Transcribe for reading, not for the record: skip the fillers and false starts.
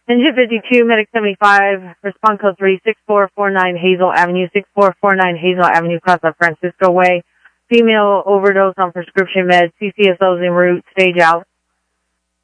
Engine 52, Medic 75, respond code 3, 6449 Hazel Avenue, 6449 Hazel Avenue, across San Francisco Way. Female overdose on prescription meds, CCSOs en route, stage out.